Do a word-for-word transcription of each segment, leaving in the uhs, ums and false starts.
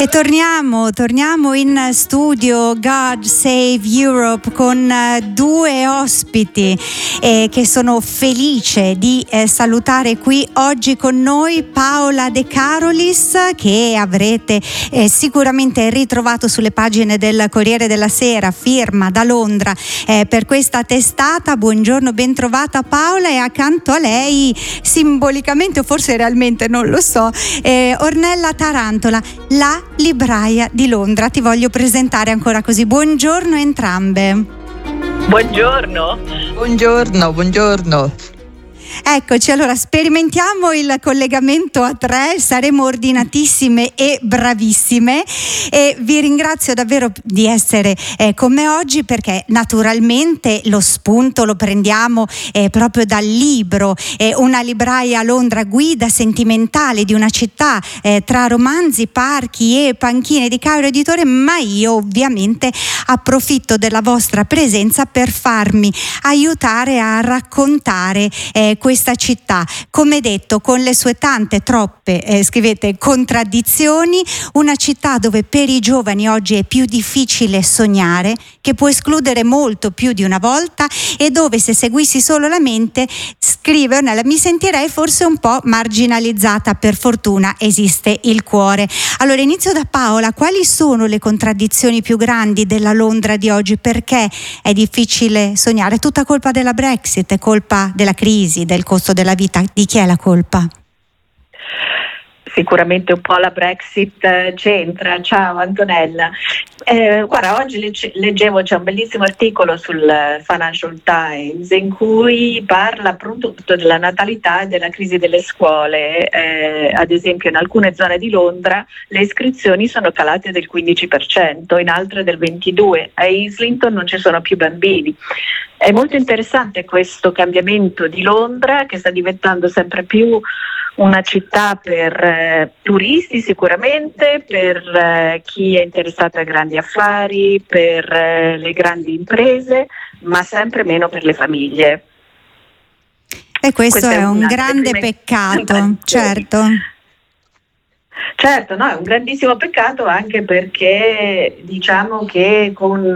E torniamo, torniamo in studio God Save Europe con uh, due ospiti eh, che sono felice di eh, salutare qui oggi con noi. Paola De Carolis, che avrete eh, sicuramente ritrovato sulle pagine del Corriere della Sera, firma da Londra eh, per questa testata. Buongiorno, ben trovata Paola, e accanto a lei, simbolicamente o forse realmente non lo so, eh, Ornella Tarantola, la libraia di Londra. Ti voglio presentare ancora così. Buongiorno a entrambe. Buongiorno. Buongiorno, buongiorno. Eccoci, allora sperimentiamo il collegamento a tre, saremo ordinatissime e bravissime, e vi ringrazio davvero di essere eh, con me oggi, perché naturalmente lo spunto lo prendiamo eh, proprio dal libro eh, Una libraia a Londra, guida sentimentale di una città eh, tra romanzi, parchi e panchine di Cairo Editore, ma io ovviamente approfitto della vostra presenza per farmi aiutare a raccontare eh, questa città, come detto, con le sue tante, troppe, eh, scrivete, contraddizioni, una città dove per i giovani oggi è più difficile sognare, che può escludere molto più di una volta, e dove, se seguissi solo la mente, scrive Ornella, mi sentirei forse un po' marginalizzata. Per fortuna esiste il cuore. Allora inizio da Paola. Quali sono le contraddizioni più grandi della Londra di oggi? Perché è difficile sognare? È tutta colpa della Brexit? È colpa della crisi, del costo della vita? Di chi è la colpa? Sicuramente un po' la Brexit eh, c'entra. Ciao Antonella. Eh, guarda, oggi legge, leggevo, c'è un bellissimo articolo sul Financial Times in cui parla appunto della natalità e della crisi delle scuole. Eh, ad esempio in alcune zone di Londra le iscrizioni sono calate del quindici per cento, in altre del ventidue per cento. A Islington non ci sono più bambini. È molto interessante questo cambiamento di Londra, che sta diventando sempre più una città per eh, turisti sicuramente, per eh, chi è interessato ai grandi affari, per eh, le grandi imprese, ma sempre meno per le famiglie. E questo, questo è, è un grande peccato, certo. Certo, no, è un grandissimo peccato, anche perché diciamo che con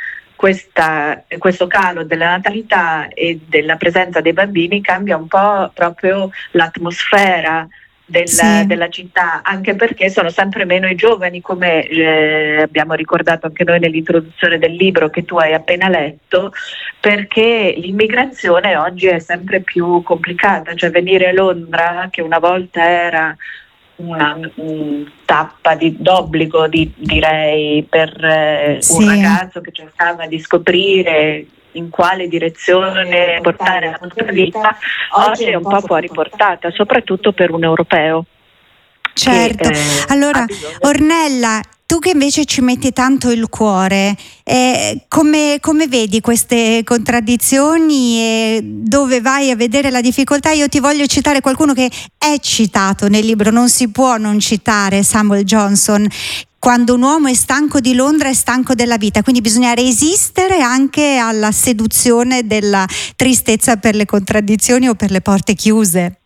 Questa, questo calo della natalità e della presenza dei bambini cambia un po' proprio l'atmosfera del, sì. della città, anche perché sono sempre meno i giovani, come eh, abbiamo ricordato anche noi nell'introduzione del libro che tu hai appena letto, perché l'immigrazione oggi è sempre più complicata, cioè venire a Londra, che una volta era una um, tappa di, d'obbligo di, direi per eh, sì. un ragazzo che cercava di scoprire in quale direzione portare la propria vita, oggi è un po' fuori portata, soprattutto per un europeo. Certo, che, eh, allora Ornella, tu che invece ci metti tanto il cuore, eh, come, come vedi queste contraddizioni e dove vai a vedere la difficoltà? Io ti voglio citare qualcuno che è citato nel libro, non si può non citare Samuel Johnson. Quando un uomo è stanco di Londra è stanco della vita, quindi bisogna resistere anche alla seduzione della tristezza per le contraddizioni o per le porte chiuse.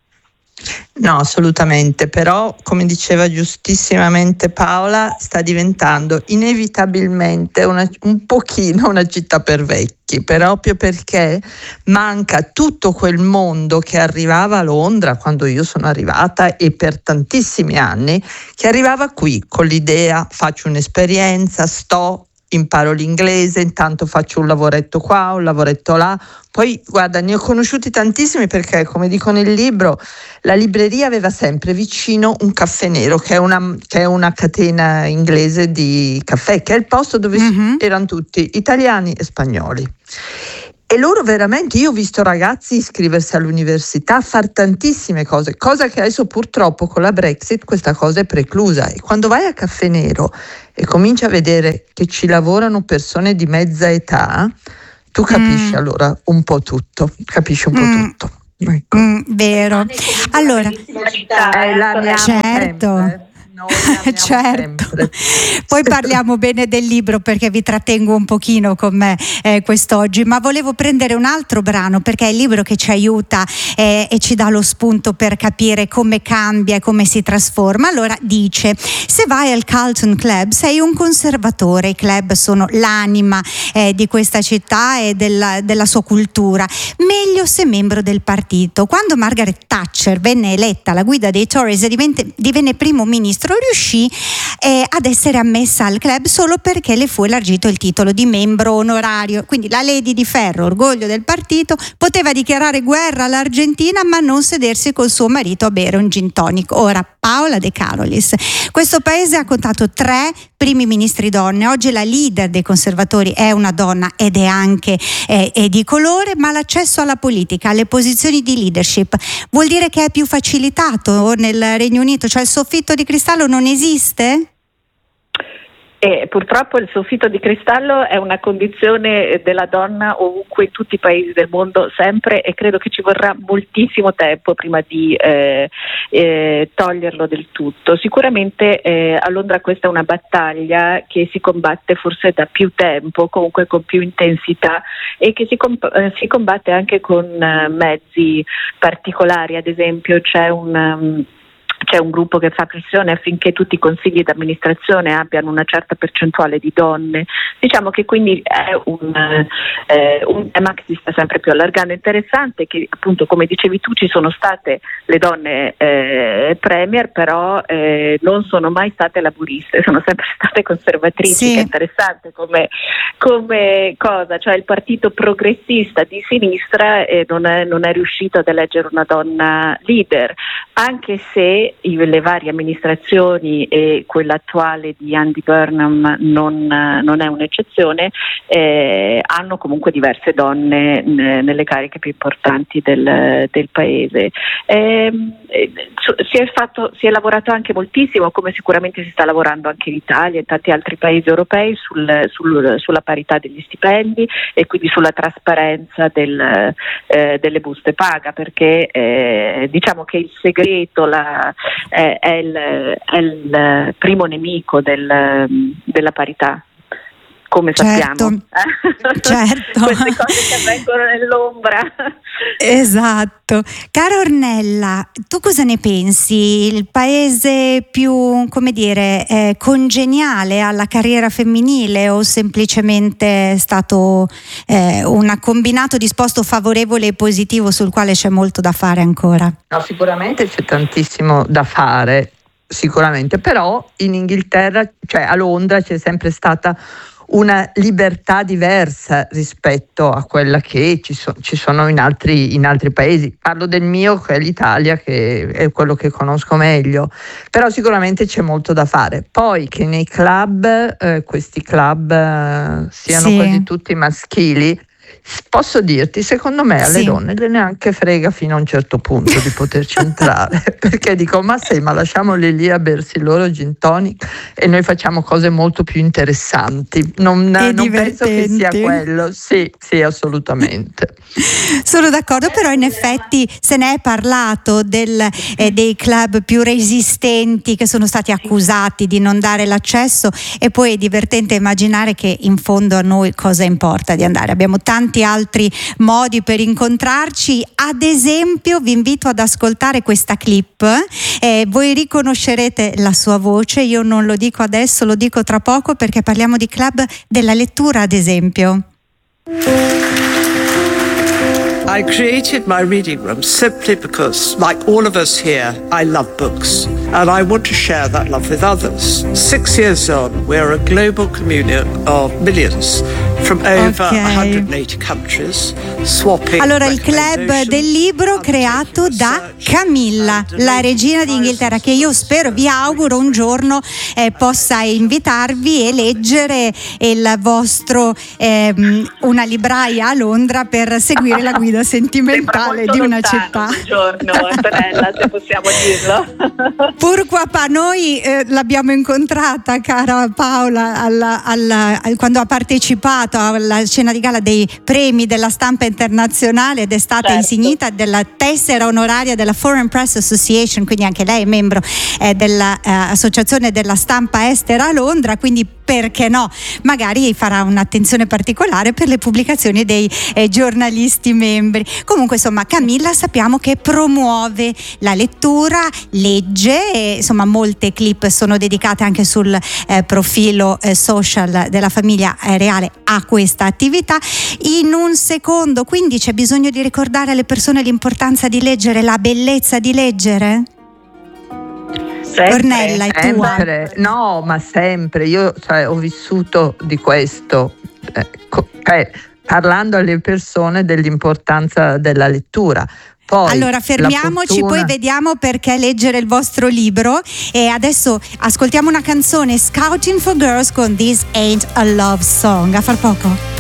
No, assolutamente, però come diceva giustissimamente Paola, sta diventando inevitabilmente una, un pochino una città per vecchi, proprio perché manca tutto quel mondo che arrivava a Londra quando io sono arrivata, e per tantissimi anni, che arrivava qui con l'idea: faccio un'esperienza, sto, imparo l'inglese, intanto faccio un lavoretto qua, un lavoretto là. Poi guarda, ne ho conosciuti tantissimi, perché come dico nel libro, la libreria aveva sempre vicino un Caffè Nero, che è una, che è una catena inglese di caffè, che è il posto dove mm-hmm. erano tutti italiani e spagnoli. E loro veramente, io ho visto ragazzi iscriversi all'università, far tantissime cose, cosa che adesso purtroppo con la Brexit questa cosa è preclusa. E quando vai a Caffè Nero e cominci a vedere che ci lavorano persone di mezza età, tu capisci mm. allora un po' tutto, capisci un po' mm. tutto. Ecco. Mm, vero. Allora, città, eh, la certo. Sempre. noi certo. sempre. Poi parliamo bene del libro perché vi trattengo un pochino con me eh, quest'oggi, ma volevo prendere un altro brano perché è il libro che ci aiuta eh, e ci dà lo spunto per capire come cambia e come si trasforma. Allora dice: se vai al Carlton Club sei un conservatore, i club sono l'anima eh, di questa città e della, della sua cultura, meglio se membro del partito. Quando Margaret Thatcher venne eletta alla guida dei Tories e divenne, divenne primo ministro, riuscì eh, ad essere ammessa al club solo perché le fu elargito il titolo di membro onorario. Quindi la Lady di Ferro, orgoglio del partito, poteva dichiarare guerra all'Argentina ma non sedersi col suo marito a bere un gin tonic. Ora Paola De Carolis, questo paese ha contato tre primi ministri donne, oggi la leader dei conservatori è una donna ed è anche eh, è di colore, ma l'accesso alla politica, alle posizioni di leadership vuol dire che è più facilitato nel Regno Unito, cioè il soffitto di cristallo non esiste? E purtroppo il soffitto di cristallo è una condizione della donna ovunque in tutti i paesi del mondo sempre, e credo che ci vorrà moltissimo tempo prima di eh, eh, toglierlo del tutto. Sicuramente eh, a Londra questa è una battaglia che si combatte forse da più tempo, comunque con più intensità, e che si, comp- eh, si combatte anche con uh, mezzi particolari. Ad esempio c'è un um, C'è un gruppo che fa pressione affinché tutti i consigli d'amministrazione abbiano una certa percentuale di donne. Diciamo che quindi è un, eh, un tema che si sta sempre più allargando. Interessante che appunto, come dicevi tu, ci sono state le donne eh, premier, però eh, non sono mai state laburiste, sono sempre state conservatrici. Sì. Che è interessante come, come cosa, cioè il partito progressista di sinistra eh, non, è, non è riuscito ad eleggere una donna leader, anche se le varie amministrazioni e quella attuale di Andy Burnham non, non è un'eccezione, eh, hanno comunque diverse donne n- nelle cariche più importanti del, del paese. Eh, si, è fatto, si è lavorato anche moltissimo, come sicuramente si sta lavorando anche in Italia e in tanti altri paesi europei, sul, sul, sulla parità degli stipendi e quindi sulla trasparenza del, eh, delle buste paga, perché eh, diciamo che il segreto, la È, è, il, è il primo nemico del, della parità, come certo, sappiamo. Certo. Queste cose che avvengono nell'ombra. Esatto. Cara Ornella, tu cosa ne pensi? Il paese più, come dire, eh, congeniale alla carriera femminile, o semplicemente è stato eh, un combinato disposto favorevole e positivo sul quale c'è molto da fare ancora? No, sicuramente c'è tantissimo da fare, sicuramente, però in Inghilterra, cioè a Londra, c'è sempre stata una libertà diversa rispetto a quella che ci, so, ci sono in altri, in altri paesi. Parlo del mio, che è l'Italia, che è quello che conosco meglio, però sicuramente c'è molto da fare. Poi che nei club, eh, questi club eh, siano sì. quasi tutti maschili, posso dirti, secondo me alle sì. donne le neanche frega fino a un certo punto di poterci entrare, perché dico ma sì, ma lasciamoli lì a bersi il loro gin tonic e noi facciamo cose molto più interessanti. Non, non penso che sia quello. Sì, sì, assolutamente. Sono d'accordo, però in effetti se ne è parlato del, eh, dei club più resistenti che sono stati accusati di non dare l'accesso, e poi è divertente immaginare che in fondo a noi cosa importa di andare. Abbiamo tanti altri modi per incontrarci. Ad esempio vi invito ad ascoltare questa clip, eh, voi riconoscerete la sua voce, io non lo dico adesso, lo dico tra poco, perché parliamo di club della lettura, ad esempio. I created my reading room simply because, like all of us here, I love books and I want to share that love with others. Six years on, we're a global community of millions from over okay. one hundred eighty countries, swapping. Allora, il club del libro creato da Camilla, la regina d'Inghilterra, che io spero, vi auguro un giorno eh, possa invitarvi e leggere il vostro ehm, una libraia a Londra per seguire la guida sentimentale di una città. Un giorno, Antonella, se possiamo dirlo. Purquapa, noi eh, l'abbiamo incontrata, cara Paola, alla, alla, al, quando ha partecipato partecipato alla cena di gala dei premi della stampa internazionale ed è stata certo. insignita della tessera onoraria della Foreign Press Association, quindi anche lei è membro eh, dell'associazione eh, della stampa estera a Londra, quindi perché no, magari farà un'attenzione particolare per le pubblicazioni dei eh, giornalisti membri. Comunque insomma Camilla sappiamo che promuove la lettura, legge, e, insomma molte clip sono dedicate anche sul eh, profilo eh, social della famiglia eh, reale a questa attività. In un secondo quindi c'è bisogno di ricordare alle persone l'importanza di leggere, la bellezza di leggere? Sempre, Ornella, è tua. Sempre, no, ma sempre. Io cioè, ho vissuto di questo, eh, co- eh, parlando alle persone dell'importanza della lettura. Poi, allora fermiamoci, fortuna... poi vediamo perché leggere il vostro libro. E adesso ascoltiamo una canzone, Scouting for Girls con This Ain't a Love Song. A fra poco.